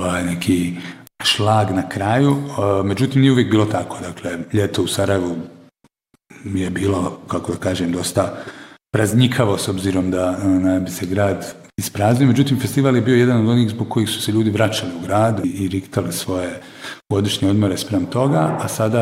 neki šlag na kraju, međutim nije uvijek bilo tako. Dakle, ljeto u Sarajevu je bilo, kako da kažem, dosta praznikavo s obzirom da bi se grad ispraznio. Međutim, festival je bio jedan od onih zbog kojih su se ljudi vraćali u grad i riktali svoje godišnje odmore sprem toga, a sada